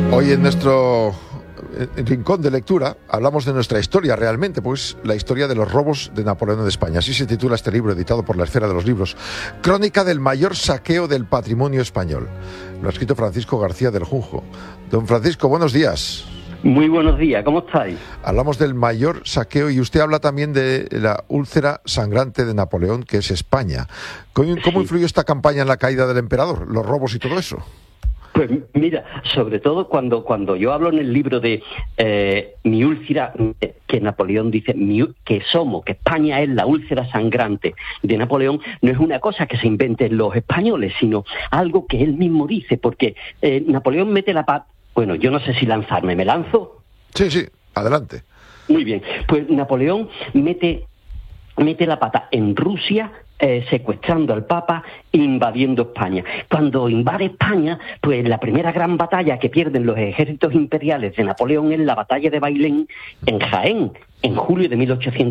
Hoy en nuestro rincón de lectura hablamos de nuestra historia realmente, pues la historia de los robos de Napoleón en España. Así se titula este libro editado por la Esfera de los Libros. Crónica del mayor saqueo del patrimonio español. Lo ha escrito Francisco García del Junco. Don Francisco, buenos días. Muy buenos días, ¿cómo estáis? Hablamos del mayor saqueo y usted habla también de la úlcera sangrante de Napoleón, que es España. ¿Cómo influyó esta campaña en la caída del emperador, los robos y todo eso? Pues mira, sobre todo cuando yo hablo en el libro de mi úlcera, que Napoleón dice que España es la úlcera sangrante de Napoleón, no es una cosa que se inventen los españoles, sino algo que él mismo dice, porque Napoleón mete la pata. Bueno, yo no sé si lanzarme, ¿me lanzo? Sí, adelante. Muy bien, pues Napoleón mete la pata en Rusia, secuestrando al Papa, invadiendo España. Cuando invade España, pues la primera gran batalla que pierden los ejércitos imperiales de Napoleón es la batalla de Bailén en Jaén, en julio de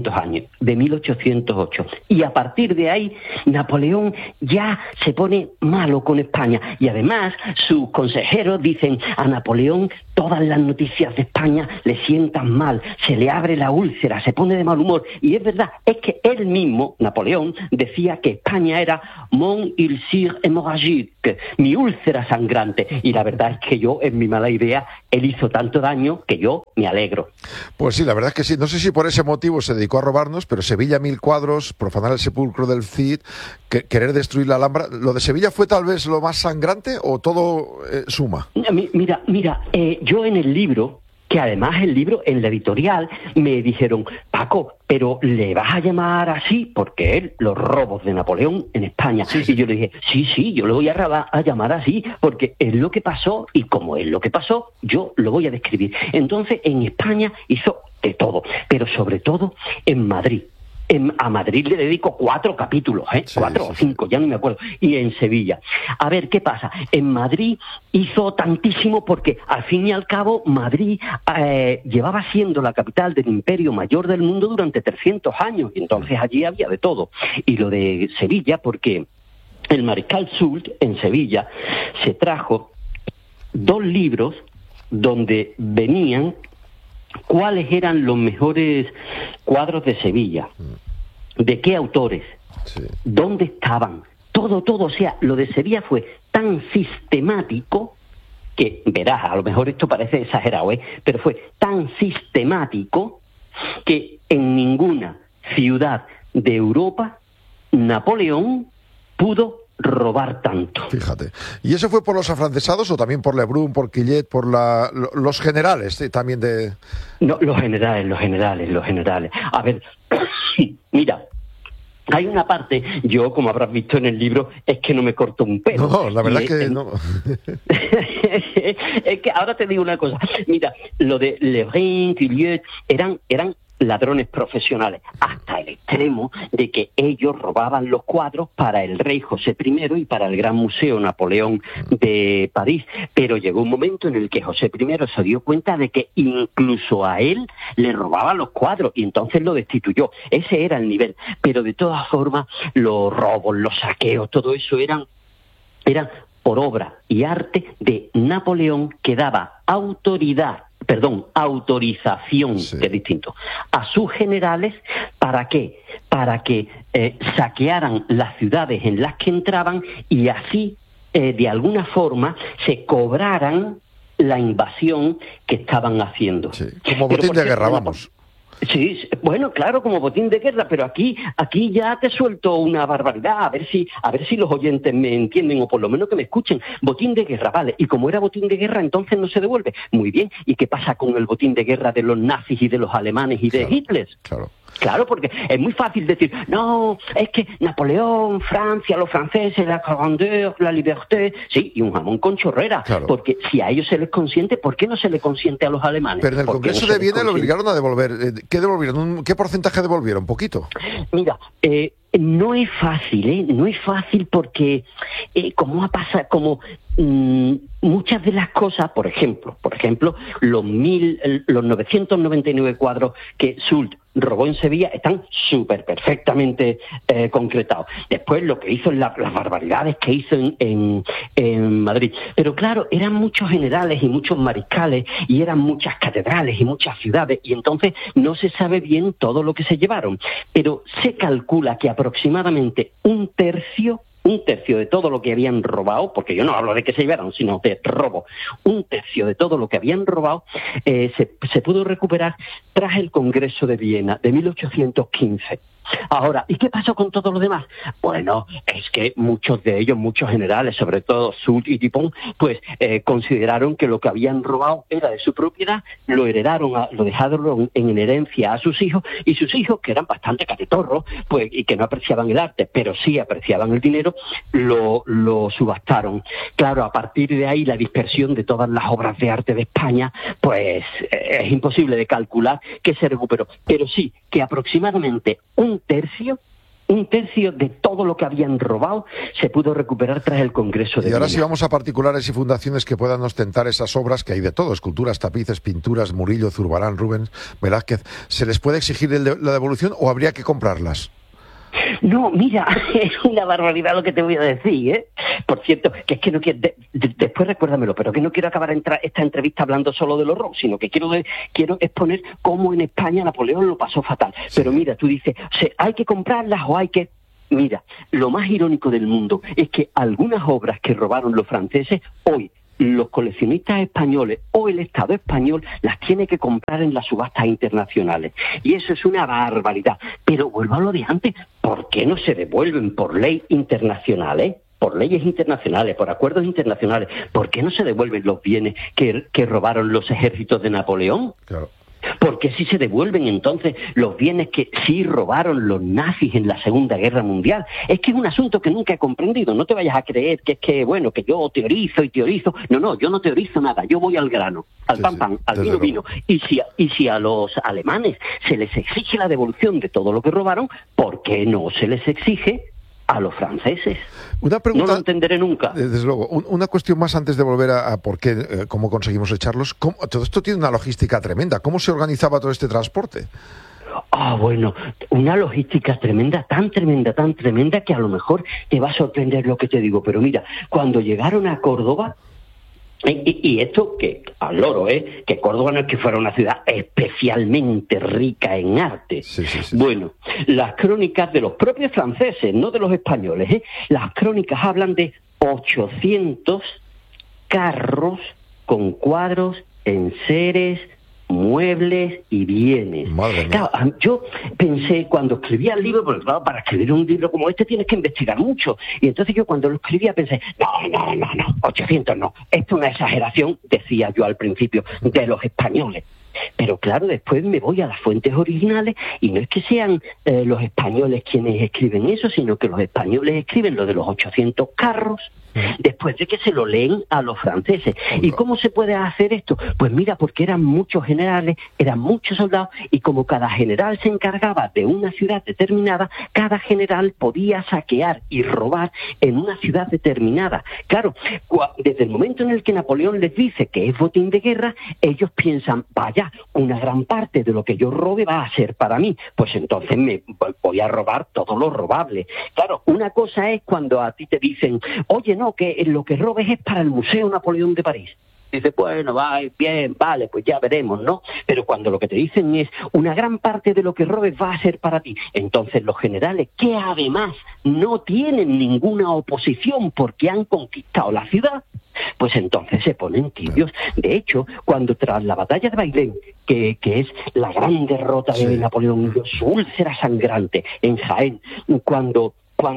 1808. Y a partir de ahí, Napoleón ya se pone malo con España. Y además, sus consejeros dicen a Napoleón, todas las noticias de España le sientan mal, se le abre la úlcera, se pone de mal humor. Y es verdad, es que él mismo, Napoleón, decía que España era mon ulcère hémorragique, mi úlcera sangrante. Y la verdad es que yo, en mi mala idea, él hizo tanto daño que yo me alegro. Pues sí, la verdad es que sí. No sé si por ese motivo se dedicó a robarnos, pero Sevilla 1000 cuadros, profanar el sepulcro del Cid, querer destruir la Alhambra. ¿Lo de Sevilla fue tal vez lo más sangrante o todo suma? Mira, yo en el libro, que además el libro, en la editorial, me dijeron, Paco, pero ¿le vas a llamar así? Porque los robos de Napoleón en España. Sí. Y yo le dije, sí, yo lo voy a llamar así, porque es lo que pasó, y como es lo que pasó, yo lo voy a describir. Entonces, en España hizo de todo, pero sobre todo en Madrid. A Madrid le dedico 4 capítulos, 4 o 5, ya no me acuerdo, y en Sevilla. A ver, ¿qué pasa? En Madrid hizo tantísimo porque, al fin y al cabo, Madrid llevaba siendo la capital del imperio mayor del mundo durante 300 años, y entonces allí había de todo. Y lo de Sevilla, porque el mariscal Soult, en Sevilla, se trajo 2 libros donde venían cuáles eran los mejores cuadros de Sevilla, de qué autores, dónde estaban, todo, o sea, lo de Sevilla fue tan sistemático que, verás, a lo mejor esto parece exagerado, pero fue tan sistemático que en ninguna ciudad de Europa Napoleón pudo robar tanto. Fíjate. ¿Y eso fue por los afrancesados o también por Lebrun, por Quillet, por los generales también de...? No, los generales. A ver, mira, hay una parte, yo como habrás visto en el libro, es que no me corto un pelo. No, la verdad es que no. Es que ahora te digo una cosa. Mira, lo de Lebrun, Quillet, eran ladrones profesionales, hasta el extremo de que ellos robaban los cuadros para el rey José I y para el Gran Museo Napoleón de París. Pero llegó un momento en el que José I se dio cuenta de que incluso a él le robaban los cuadros y entonces lo destituyó. Ese era el nivel. Pero de todas formas, los robos, los saqueos, todo eso eran por obra y arte de Napoleón, que daba autorización, que es distinto, a sus generales. ¿Para qué? Para que saquearan las ciudades en las que entraban y así, de alguna forma, se cobraran la invasión que estaban haciendo. Sí, como botín de guerra, vamos. Sí, bueno, claro, como botín de guerra, pero aquí ya te suelto una barbaridad, a ver si los oyentes me entienden, o por lo menos que me escuchen. Botín de guerra, vale, y como era botín de guerra, entonces no se devuelve. Muy bien, ¿y qué pasa con el botín de guerra de los nazis y de los alemanes y de Hitler? Claro, porque es muy fácil decir, no, es que Napoleón, Francia, los franceses, la grandeur, la liberté, sí, y un jamón con chorrera, porque si a ellos se les consiente, ¿por qué no se les consiente a los alemanes? Pero en el Congreso de Viena lo obligaron a devolver. ¿Qué devolvieron? ¿Qué porcentaje devolvieron? ¿Poquito? Mira, no es fácil, no es fácil porque como ha pasado, muchas de las cosas, por ejemplo, los 999 cuadros que Soult robó en Sevilla están súper perfectamente concretados. Después lo que hizo, las barbaridades que hizo en Madrid. Pero claro, eran muchos generales y muchos mariscales y eran muchas catedrales y muchas ciudades, y entonces no se sabe bien todo lo que se llevaron. Pero se calcula que aproximadamente un tercio de todo lo que habían robado, porque yo no hablo de que se llevaron, sino de robo, un tercio de todo lo que habían robado se pudo recuperar tras el Congreso de Viena de 1815. Ahora, ¿y qué pasó con todo lo demás? Bueno, es que muchos de ellos, muchos generales, sobre todo Soult y Dupont, pues consideraron que lo que habían robado era de su propiedad, lo heredaron, lo dejaron en herencia a sus hijos, y sus hijos, que eran bastante catetorros, pues, y que no apreciaban el arte, pero sí apreciaban el dinero, lo subastaron. Claro, a partir de ahí la dispersión de todas las obras de arte de España, pues es imposible de calcular que se recuperó. Pero sí, que aproximadamente un tercio de todo lo que habían robado se pudo recuperar tras el Congreso de Viena. Y ahora sí vamos a particulares y fundaciones que puedan ostentar esas obras, que hay de todo, esculturas, tapices, pinturas, Murillo, Zurbarán, Rubens, Velázquez. ¿Se les puede exigir la devolución o habría que comprarlas? No, mira, es una barbaridad lo que te voy a decir, ¿eh? Por cierto, que es que no quiero, después recuérdamelo, pero que no quiero acabar esta entrevista hablando solo de los robos, sino que quiero exponer cómo en España Napoleón lo pasó fatal. Sí. Pero mira, tú dices, o sea, ¿hay que comprarlas o hay que...? Mira, lo más irónico del mundo es que algunas obras que robaron los franceses, hoy los coleccionistas españoles o el Estado español las tiene que comprar en las subastas internacionales. Y eso es una barbaridad. Pero vuelvo a lo de antes, ¿por qué no se devuelven por ley internacional, por leyes internacionales, por acuerdos internacionales? ¿Por qué no se devuelven los bienes que robaron los ejércitos de Napoleón? Claro. Porque si se devuelven entonces los bienes que sí robaron los nazis en la Segunda Guerra Mundial. Es que es un asunto que nunca he comprendido. No te vayas a creer que es que, bueno, que yo teorizo. No, yo no teorizo nada. Yo voy al grano, al pan, al vino. Y si a los alemanes se les exige la devolución de todo lo que robaron, ¿por qué no se les exige a los franceses? Una pregunta, no lo entenderé nunca. Desde luego. Una cuestión más antes de volver a por qué, cómo conseguimos echarlos. Todo esto tiene una logística tremenda. ¿Cómo se organizaba todo este transporte? Bueno, una logística tremenda, tan tremenda que a lo mejor te va a sorprender lo que te digo. Pero mira, cuando llegaron a Córdoba, y esto que al loro, que Córdoba no es que fuera una ciudad especialmente rica en arte. Sí. Bueno, las crónicas de los propios franceses, no de los españoles, las crónicas hablan de 800 carros con cuadros, enseres, muebles y bienes. Claro, yo pensé cuando escribía el libro, porque claro, para escribir un libro como este tienes que investigar mucho, y entonces yo cuando lo escribía pensé, no, 800 no, esto es una exageración, decía yo al principio, de los españoles. Pero claro, después me voy a las fuentes originales y no es que sean los españoles quienes escriben eso, sino que los españoles escriben lo de los 800 carros después de que se lo leen a los franceses. ¿Y cómo se puede hacer esto? Pues mira, porque eran muchos generales, eran muchos soldados, y como cada general se encargaba de una ciudad determinada, cada general podía saquear y robar en una ciudad determinada. Claro, desde el momento en el que Napoleón les dice que es botín de guerra, ellos piensan, vaya, una gran parte de lo que yo robe va a ser para mí, pues entonces me voy a robar todo lo robable. Claro, una cosa es cuando a ti te dicen, oye, no, que lo que robes es para el Museo Napoleón de París. Dices, bueno, va bien, vale, pues ya veremos, ¿no? Pero cuando lo que te dicen es, una gran parte de lo que robes va a ser para ti, entonces los generales, que además no tienen ninguna oposición porque han conquistado la ciudad, pues entonces se ponen tibios. De hecho, cuando tras la batalla de Bailén, que es la gran derrota de Napoleón, su úlcera sangrante en Jaén, cuando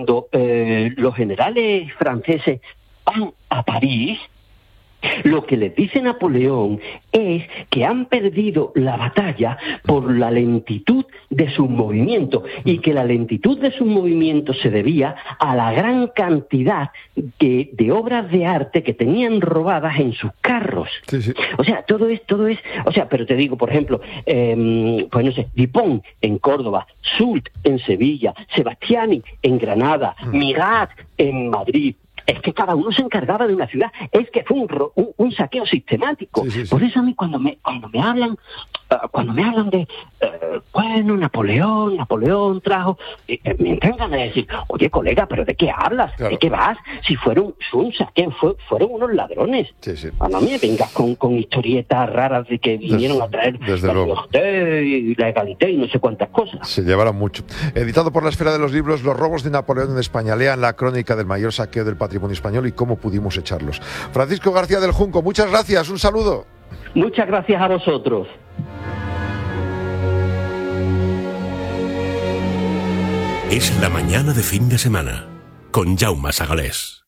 los generales franceses van a París, lo que les dice Napoleón es que han perdido la batalla por la lentitud de sus movimientos, y que la lentitud de sus movimientos se debía a la gran cantidad de obras de arte que tenían robadas en sus carros. Sí. O sea, todo es, o sea, pero te digo, por ejemplo, pues no sé, Dupont en Córdoba, Soult en Sevilla, Sebastiani en Granada, Mirat en Madrid, es que cada uno se encargaba de una ciudad, es que fue un saqueo sistemático. Sí. Por eso a mí cuando me hablan de bueno, Napoleón trajo, me entran ganas de decir, oye colega, pero ¿de qué hablas? Claro. ¿De qué vas? Si fue un saqueo, fueron unos ladrones. Sí. A mí me vengas con historietas raras de que vinieron a traer desde luego. y la egalité y no sé cuántas cosas. Se llevaron mucho. Editado por la Esfera de los Libros, Los robos de Napoleón en España. Lean la crónica del mayor saqueo del patrimonio español y cómo pudimos echarlos. Francisco García del Junco, muchas gracias, un saludo. Muchas gracias a vosotros. Es la mañana de fin de semana, con Jaume Sagalés.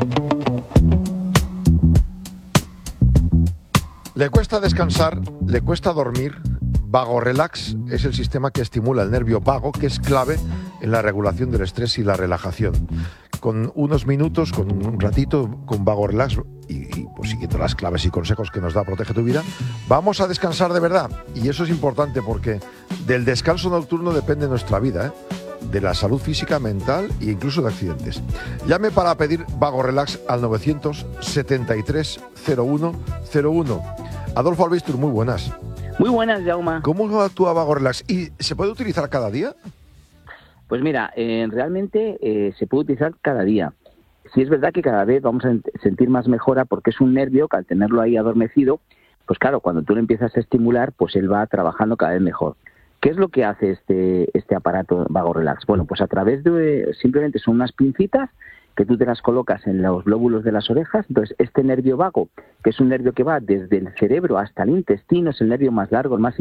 Le cuesta descansar, le cuesta dormir. Vago Relax es el sistema que estimula el nervio vago, que es clave en la regulación del estrés y la relajación. Con unos minutos, con un ratito, con Vago Relax y pues siguiendo las claves y consejos que nos da Protege tu Vida, vamos a descansar de verdad. Y eso es importante porque del descanso nocturno depende nuestra vida, de la salud física, mental e incluso de accidentes. Llame para pedir Vago Relax al 973 0101. Adolfo Albistur, muy buenas. Muy buenas, Jaume. ¿Cómo actúa Vago Relax? ¿Y se puede utilizar cada día? Pues mira, realmente se puede utilizar cada día. Sí es verdad que cada vez vamos a sentir más mejora porque es un nervio que al tenerlo ahí adormecido, pues claro, cuando tú lo empiezas a estimular, pues él va trabajando cada vez mejor. ¿Qué es lo que hace este aparato Vago Relax? Bueno, pues a través de, simplemente son unas pincitas que tú te las colocas en los lóbulos de las orejas. Entonces, este nervio vago, que es un nervio que va desde el cerebro hasta el intestino, es el nervio más largo, el más